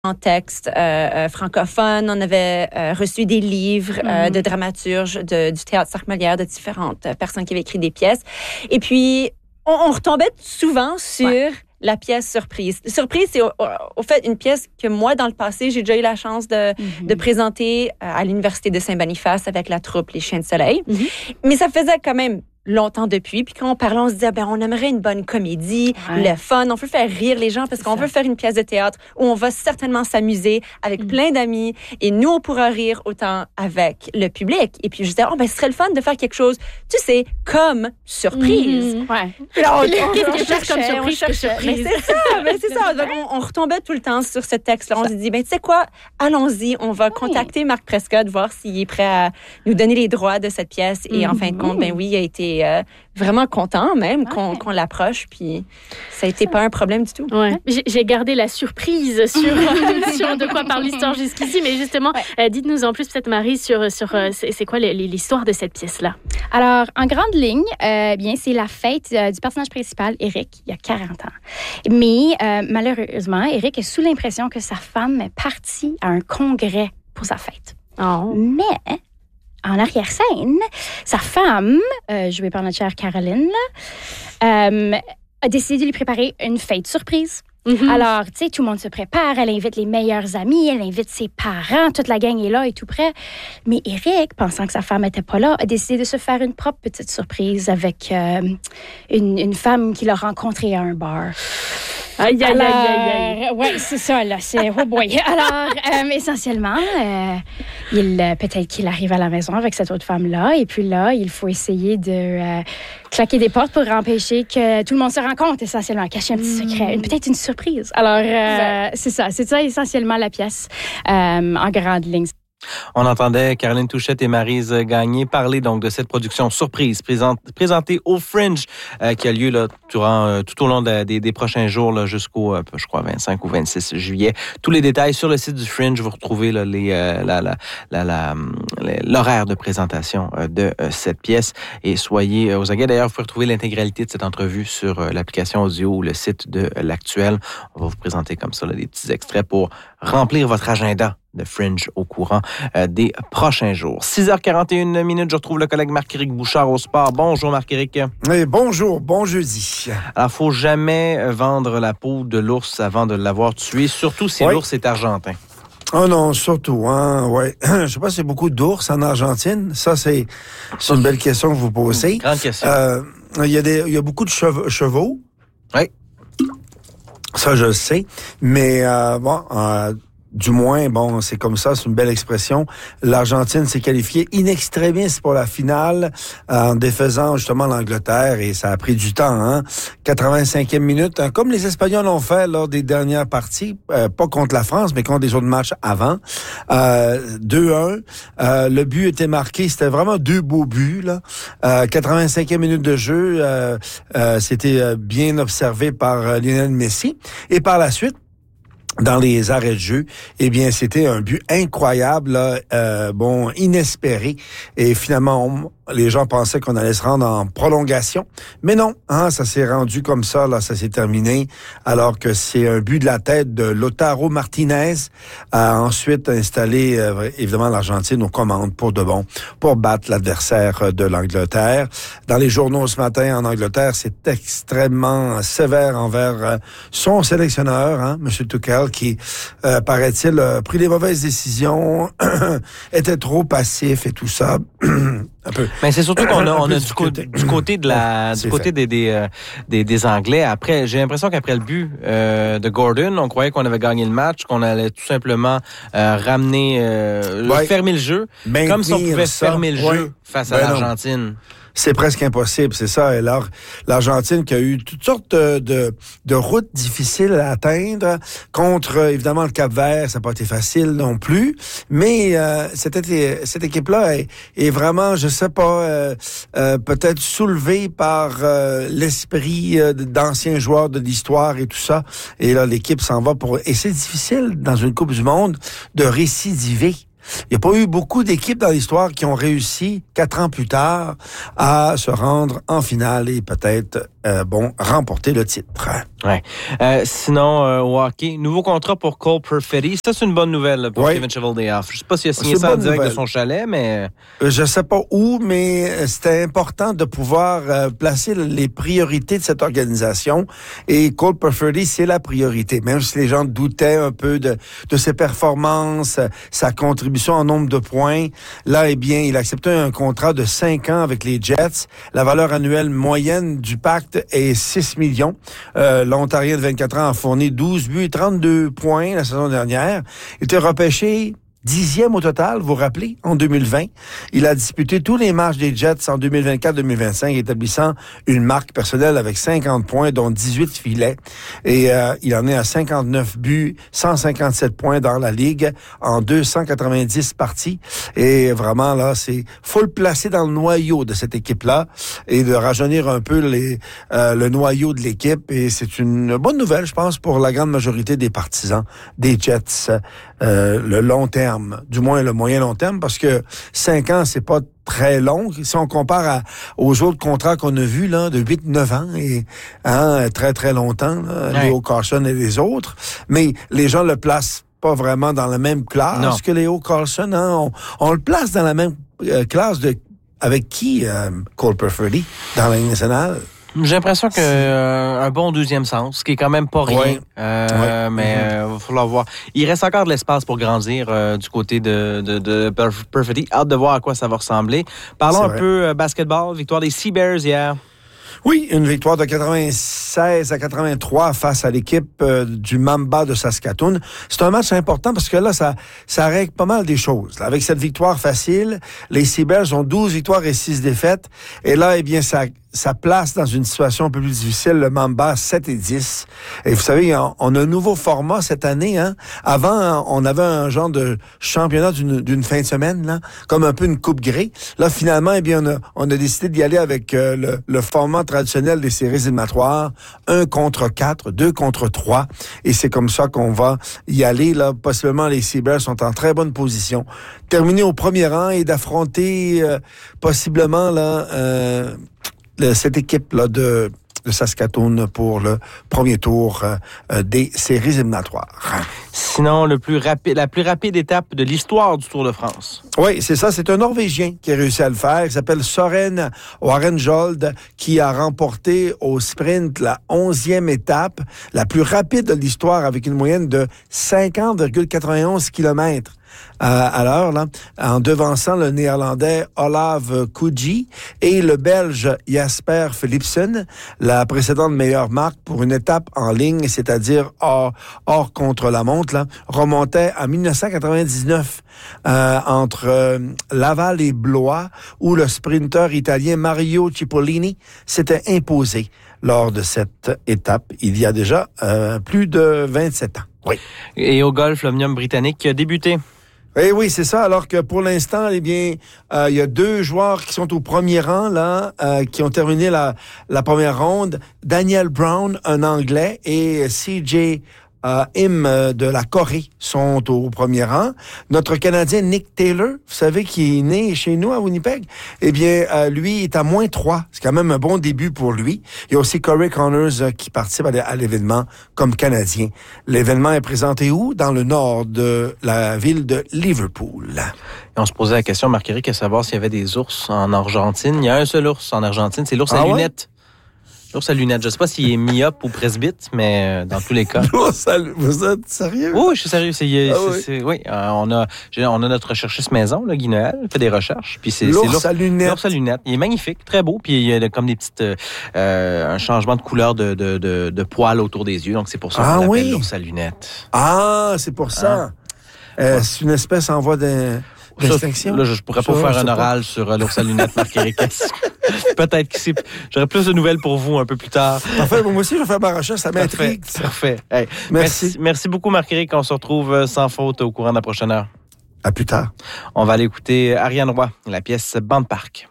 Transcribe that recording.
en texte francophone. On avait reçu des livres de dramaturges du théâtre Cirque Molière, de différentes personnes qui avaient écrit des pièces. Et puis, on retombait souvent sur la pièce surprise. Surprise, c'est au fait une pièce que moi, dans le passé, j'ai déjà eu la chance de présenter à l'Université de Saint-Boniface avec la troupe Les Chiens de Soleil. Mais ça faisait quand même longtemps depuis. Puis quand on parlait, on se disait, on aimerait une bonne comédie, le fun. On veut faire rire les gens parce qu'on veut faire une pièce de théâtre où on va certainement s'amuser avec plein d'amis et nous, on pourra rire autant avec le public. Et puis je disais, ce serait le fun de faire quelque chose, tu sais, comme surprise. Puis là, on cherchait. Mais c'est ça. Donc, on retombait tout le temps sur ce texte-là. On se dit, tu sais quoi, allons-y, on va contacter Marc Prescott, voir s'il est prêt à nous donner les droits de cette pièce. Et en fin de compte, il a été vraiment content même qu'on l'approche, puis ça a été pas un problème du tout. J'ai gardé la surprise sur de quoi parle l'histoire jusqu'ici, mais justement, dites-nous en plus peut-être Marie sur c'est quoi l'histoire de cette pièce-là. Alors, en grande ligne, c'est la fête du personnage principal, Eric, il y a 40 ans. Mais malheureusement, Eric est sous l'impression que sa femme est partie à un congrès pour sa fête. Mais en arrière-scène, sa femme, jouée par notre chère Caroline, a décidé de lui préparer une fête surprise. Alors, tu sais, tout le monde se prépare, elle invite les meilleurs amis, elle invite ses parents, toute la gang est là et tout prêt. Mais Eric, pensant que sa femme n'était pas là, a décidé de se faire une propre petite surprise avec une femme qu'il a rencontrée à un bar. Aïe. Oui, c'est ça, là. C'est oh boy. Alors, essentiellement, peut-être qu'il arrive à la maison avec cette autre femme-là, et puis là, il faut essayer de claquer des portes pour empêcher que tout le monde se rencontre, essentiellement, cacher un petit secret, peut-être une surprise. Alors, c'est ça essentiellement la pièce en grande ligne. On entendait Caroline Touchette et Maryse Gagné parler donc de cette production surprise présentée au Fringe qui a lieu là, tout au long des prochains jours là, jusqu'au, je crois, 25 ou 26 juillet. Tous les détails sur le site du Fringe, vous retrouvez là, l'horaire de présentation de cette pièce et soyez aux aguets. D'ailleurs, vous pouvez retrouver l'intégralité de cette entrevue sur l'application audio ou le site de l'Actuel. On va vous présenter comme ça là, des petits extraits pour remplir votre agenda de Fringe au courant des prochains jours. 6h41, je retrouve le collègue Marc-Éric Bouchard au sport. Bonjour Marc-Éric. Oui, bonjour, bon jeudi. Alors, il ne faut jamais vendre la peau de l'ours avant de l'avoir tué, surtout si l'ours est argentin. Oh non, surtout, Je sais pas si c'est beaucoup d'ours en Argentine. Ça, c'est une belle question que vous posez. Grande question. Il y a beaucoup de chevaux. Oui. Ça, je le sais. Mais du moins, c'est comme ça, c'est une belle expression. L'Argentine s'est qualifiée in extremis pour la finale en défaisant justement l'Angleterre et ça a pris du temps. 85e minute, comme les Espagnols ont fait lors des dernières parties, pas contre la France, mais contre des autres matchs avant. 2-1. Le but était marqué, c'était vraiment deux beaux buts. 85e minute de jeu, c'était bien observé par Lionel Messi. Et par la suite, dans les arrêts de jeu, c'était un but incroyable, inespéré. Et finalement, les gens pensaient qu'on allait se rendre en prolongation. Mais non, ça s'est rendu comme ça, là, ça s'est terminé. Alors que c'est un but de la tête de Lautaro Martinez, a ensuite installé, évidemment, l'Argentine aux commandes pour de bon, pour battre l'adversaire de l'Angleterre. Dans les journaux ce matin, en Angleterre, c'est extrêmement sévère envers son sélectionneur, M. Tuchel, qui, paraît-il, a pris les mauvaises décisions, était trop passif et tout ça. Un peu. Mais c'est surtout qu'on a du côté des Anglais. Après, j'ai l'impression qu'après le but de Gordon, on croyait qu'on avait gagné le match, qu'on allait tout simplement fermer le jeu, comme si on pouvait fermer le jeu face à l'Argentine. Non. C'est presque impossible, c'est ça. Et alors, l'Argentine qui a eu toutes sortes de routes difficiles à atteindre contre, évidemment, le Cap-Vert, ça n'a pas été facile non plus. Mais cette équipe-là est vraiment, je sais pas, peut-être soulevée par l'esprit d'anciens joueurs de l'histoire et tout ça. Et là, l'équipe s'en va et c'est difficile dans une Coupe du Monde de récidiver. Il n'y a pas eu beaucoup d'équipes dans l'histoire qui ont réussi, 4 ans plus tard, à se rendre en finale et peut-être, remporter le titre. Ouais. Sinon, au hockey, nouveau contrat pour Cole Perfetti. Ça, c'est une bonne nouvelle pour Kevin Cheveldayoff. Je ne sais pas s'il a signé ça en direct de son chalet, mais... Je ne sais pas où, mais c'était important de pouvoir placer les priorités de cette organisation. Et Cole Perfetti, c'est la priorité. Même si les gens doutaient un peu de ses performances, sa contribution en nombre de points, là, eh bien, il a accepté un contrat de 5 ans avec les Jets. La valeur annuelle moyenne du pacte est 6 millions. L'Ontarien de 24 ans a fourni 12 buts et 32 points la saison dernière. Il était repêché 10e au total, vous vous rappelez, en 2020. Il a disputé tous les matchs des Jets en 2024-2025, établissant une marque personnelle avec 50 points, dont 18 filets. Et il en est à 59 buts, 157 points dans la Ligue en 290 parties. Et vraiment, là, faut le placer dans le noyau de cette équipe-là et de rajeunir un peu le noyau de l'équipe. Et c'est une bonne nouvelle, je pense, pour la grande majorité des partisans des Jets, le long terme. Du moins le moyen long terme, parce que 5 ans, c'est pas très long. Si on compare aux autres contrats qu'on a vus, là, de 8-9 ans, et très, très longtemps, là, Leo Carlson et les autres. Mais les gens le placent pas vraiment dans la même classe que Leo Carlson. Hein? On le place dans la même classe avec qui, Cole Perfetti, dans la Ligue nationale? J'ai l'impression que un bon deuxième sens, qui est quand même pas rien. Mais il va falloir voir. Il reste encore de l'espace pour grandir du côté de Perfetti. Hâte de voir à quoi ça va ressembler. Parlons un peu basketball. Victoire des Sea Bears hier. Oui, une victoire de 96 à 83 face à l'équipe du Mamba de Saskatoon. C'est un match important parce que là, ça règle pas mal des choses. Avec cette victoire facile, les Sea Bears ont 12 victoires et 6 défaites. Et là, eh bien, ça place dans une situation un peu plus difficile le Mamba 7 et 10. Et vous savez, on a un nouveau format cette année. Hein. Avant, on avait un genre de championnat d'une fin de semaine, là, comme un peu une coupe Grey. Là, finalement, eh bien, on a décidé d'y aller avec le format traditionnel des séries éliminatoires, 1 contre 4, 2 contre 3. Et c'est comme ça qu'on va y aller. Là, possiblement, les Sea Bears sont en très bonne position. Terminer au premier rang et d'affronter possiblement là cette équipe-là de Saskatoon pour le premier tour des séries éliminatoires. Sinon, la plus rapide étape de l'histoire du Tour de France. Oui, c'est ça. C'est un Norvégien qui a réussi à le faire. Il s'appelle Søren Warenjold, qui a remporté au sprint la 11e étape, la plus rapide de l'histoire, avec une moyenne de 50,91 km à l'heure, là, en devançant le Néerlandais Olav Kuji et le Belge Jasper Philipsen, la précédente meilleure marque pour une étape en ligne, c'est-à-dire hors contre-la-montre, là, remontait en 1999 entre Laval et Blois, où le sprinter italien Mario Cipollini s'était imposé lors de cette étape il y a déjà plus de 27 ans. Oui. Et au golf, l'Omnium britannique qui a débuté. Oui, c'est ça. Alors que pour l'instant, eh bien, il y a 2 joueurs qui sont au premier rang, là, qui ont terminé la première ronde. Daniel Brown, un Anglais, et CJ Im de la Corée sont au premier rang. Notre Canadien Nick Taylor, vous savez, qui est né chez nous à Winnipeg, eh bien, lui est à -3. C'est quand même un bon début pour lui. Il y a aussi Corey Connors qui participe à l'événement comme Canadien. L'événement est présenté où? Dans le nord de la ville de Liverpool. Et on se posait la question, Marc-Éric, à savoir s'il y avait des ours en Argentine. Il y a un seul ours en Argentine, c'est l'ours à lunettes. L'ours à lunettes. Je ne sais pas s'il est myope ou presbyte, mais dans tous les cas. L'ours à lunettes. Vous êtes sérieux? Oui, je suis sérieux. Oui, on a notre recherchiste maison, là, Guy Noël, fait des recherches. Puis c'est l'ours à lunettes. L'ours à lunettes. Il est magnifique, très beau. Puis il y a comme des petites, un changement de couleur de poils autour des yeux. Donc c'est pour ça qu'on l'appelle l'ours à lunettes. Ah, c'est pour ça. C'est une espèce en voie d'extinction. Là, je pourrais pas faire un oral sur l'ours à lunettes, Marc-Éric. Peut-être que j'aurai plus de nouvelles pour vous un peu plus tard. Enfin, moi aussi, je vais faire ma recherche, ça m'intrigue. Parfait. Hey, merci beaucoup, Marc-Éric. On se retrouve sans faute au courant de la prochaine heure. À plus tard. On va aller écouter Ariane Roy, la pièce Bande Park.